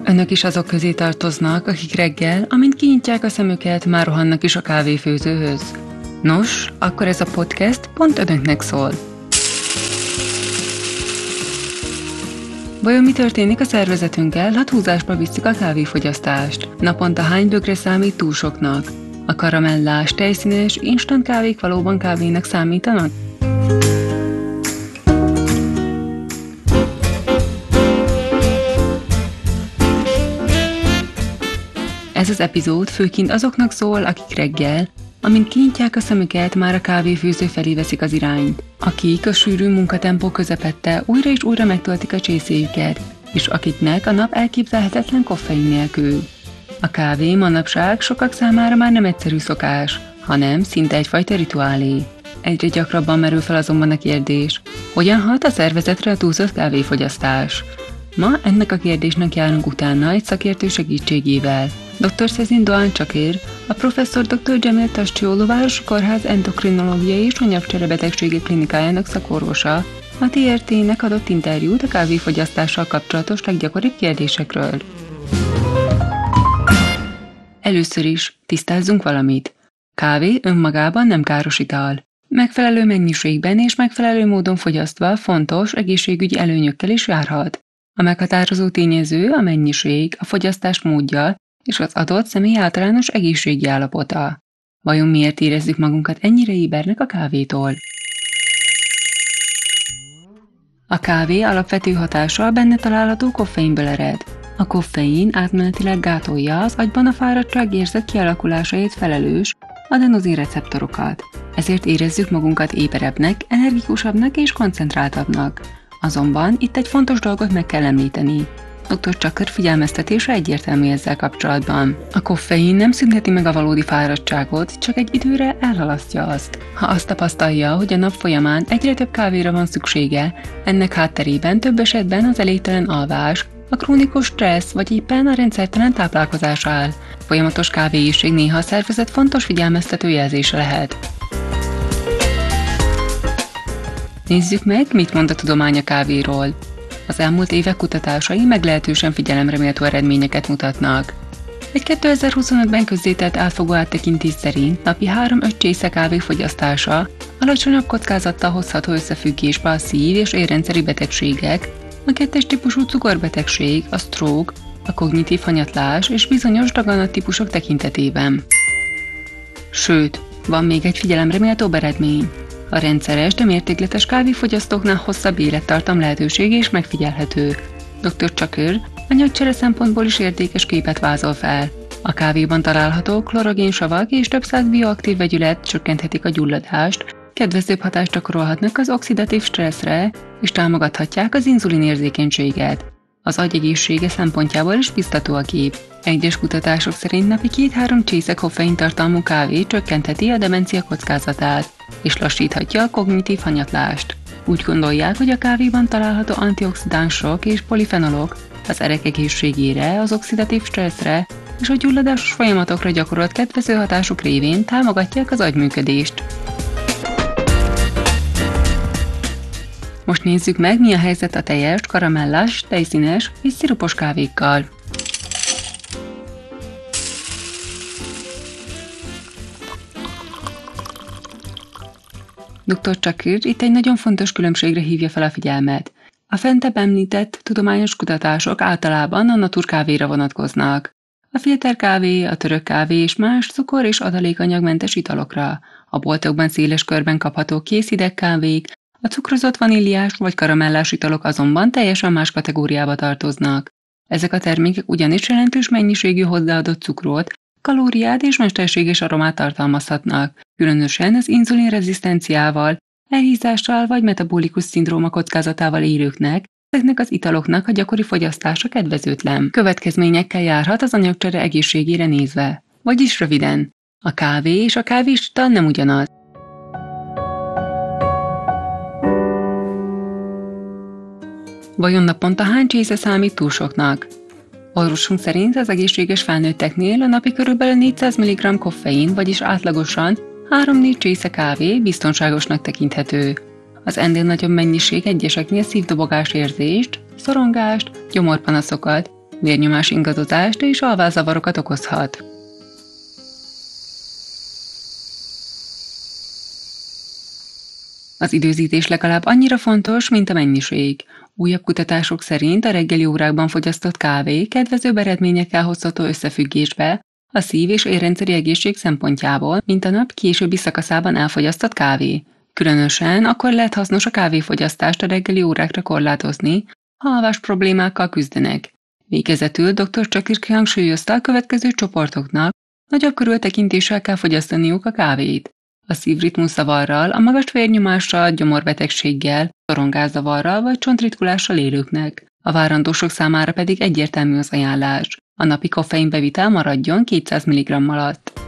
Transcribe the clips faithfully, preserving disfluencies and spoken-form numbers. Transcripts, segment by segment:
Önök is azok közé tartoznak, akik reggel, amint kinyitják a szemüket, már rohannak is a kávéfőzőhöz. Nos, akkor ez a podcast pont önöknek szól. Vajon mi történik a szervezetünkkel, ha túlzásba visszük a kávéfogyasztást? Naponta hány bögre számít túl soknak? A karamellás, tejszínes, instant kávék valóban kávénak számítanak? Ez az epizód főként azoknak szól, akik reggel, amint kinyitják a szemüket, már a kávéfőző felé veszik az irányt. Akik a sűrű munkatempó közepette újra és újra megtöltik a csészéjüket, és akiknek a nap elképzelhetetlen koffein nélkül. A kávé manapság sokak számára már nem egyszerű szokás, hanem szinte egyfajta rituálé. Egyre gyakrabban merül fel azonban a kérdés, hogyan hat a szervezetre a túlzott kávéfogyasztás? Ma ennek a kérdésnek járunk utána egy szakértő segítségével. doktor Sezin Doğan Çakır, a professzor doktor Cemil Taşçıoğlu Városi Kórház endokrinológiai és anyagcserebetegségek klinikájának szakorvosa a té er té-nek adott interjút a kávéfogyasztással kapcsolatos leggyakoribb kérdésekről. Először is tisztázzunk valamit. Kávé önmagában nem káros ital. Megfelelő mennyiségben és megfelelő módon fogyasztva fontos egészségügyi előnyökkel is járhat. A meghatározó tényező a mennyiség, a fogyasztás módja és az adott személy általános egészségi állapota. Vajon miért érezzük magunkat ennyire ébernek a kávétól? A kávé alapvető hatása a benne található koffeinből ered. A koffein átmenetileg gátolja az agyban a fáradtság érzet kialakulásáért felelős adenozin receptorokat. Ezért érezzük magunkat éberebbnek, energikusabbnak és koncentráltabbnak. Azonban itt egy fontos dolgot meg kell említeni. doktor Çakır figyelmeztetése egyértelmű ezzel kapcsolatban. A koffein nem szünteti meg a valódi fáradtságot, csak egy időre elhalasztja azt. Ha azt tapasztalja, hogy a nap folyamán egyre több kávéra van szüksége, ennek hátterében több esetben az elégtelen alvás, a krónikus stressz vagy éppen a rendszertelen táplálkozás áll. A folyamatos kávééhség néha a szervezet fontos figyelmeztető jelzése lehet. Nézzük meg, mit mond a tudomány a kávéról. Az elmúlt évek kutatásai meglehetősen figyelemre méltó eredményeket mutatnak. Egy kétezer-huszonötben közzétett átfogó áttekintés szerint napi három-öt csésze kávé fogyasztása alacsonyabb kockázattal hozható összefüggésbe a szív- és érrendszeri betegségek, a kettes típusú cukorbetegség, a stroke, a kognitív hanyatlás és bizonyos daganattípusok tekintetében. Sőt, van még egy figyelemre méltóbb eredmény. A rendszeres, de mértékletes kávéfogyasztóknál hosszabb élettartam lehetősége is megfigyelhető. doktor Çakır anyagcsere szempontból is értékes képet vázol fel. A kávéban található klorogénsavak és több száz bioaktív vegyület csökkenthetik a gyulladást, kedvezőbb hatást gyakorolhatnak az oxidatív stresszre, és támogathatják az inzulinérzékenységet. Az agy egészsége szempontjából is biztató a kép. Egyes kutatások szerint napi két-három csésze koffein tartalmú kávé csökkentheti a demencia kockázatát, és lassíthatja a kognitív hanyatlást. Úgy gondolják, hogy a kávéban található antioxidánsok és polifenolok az erek egészségére, az oxidatív stresszre és a gyulladásos folyamatokra gyakorolt kedvező hatásuk révén támogatják az agyműködést. Most nézzük meg, mi a helyzet a teljes, karamellás, tejszínes és szirupos kávékkal. doktor Çakır itt egy nagyon fontos különbségre hívja fel a figyelmet. A fentebb említett tudományos kutatások általában a naturkávéra vonatkoznak. A filterkávé, a török kávé és más cukor- és adalékanyagmentes italokra. A boltokban széles körben kapható kész hideg kávék, a cukrozott vaníliás vagy karamellás italok azonban teljesen más kategóriába tartoznak. Ezek a termékek ugyanis jelentős mennyiségű hozzáadott cukrot, kalóriát és mesterséges aromát tartalmazhatnak, különösen az inzulinrezisztenciával, elhízással vagy metabolikus szindróma kockázatával élőknek, ezeknek az italoknak a gyakori fogyasztása kedvezőtlen. Következményekkel járhat az anyagcsere egészségére nézve. Vagyis röviden, a kávé és a kávés ital nem ugyanaz. Vajon naponta hány csésze számít túl soknak? Orvosunk szerint az egészséges felnőtteknél a napi körülbelül négyszáz milligramm koffein, vagyis átlagosan három-négy csésze kávé biztonságosnak tekinthető. Az ennél nagyobb mennyiség egyeseknél szívdobogás érzést, szorongást, gyomorpanaszokat vérnyomás ingadozást és alvászavarokat okozhat. Az időzítés legalább annyira fontos, mint a mennyiség. Újabb kutatások szerint a reggeli órákban fogyasztott kávé kedvezőbb eredményekkel hozható összefüggésbe a szív- és érrendszeri egészség szempontjából, mint a nap későbbi szakaszában elfogyasztott kávé. Különösen akkor lehet hasznos a kávéfogyasztást a reggeli órákra korlátozni, ha alvás problémákkal küzdenek. Végezetül dr. Csakir kihangsúlyozta, a következő csoportoknak nagyobb körültekintéssel kell fogyasztaniuk a kávét. A szívritmuszavarral, a magas vérnyomással, gyomorbetegséggel, szorongászavarral vagy csontritkulással élőknek. A várandósok számára pedig egyértelmű az ajánlás. A napi koffeinbevitel maradjon kétszáz milligramm alatt.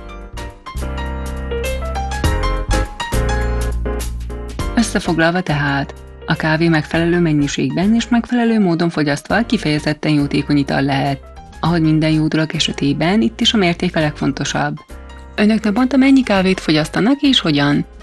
Összefoglalva tehát, a kávé megfelelő mennyiségben és megfelelő módon fogyasztva kifejezetten jótékony ital lehet. Ahogy minden jó dolog esetében, itt is a mérték a legfontosabb. Önök naponta mennyi kávét fogyasztanak és hogyan?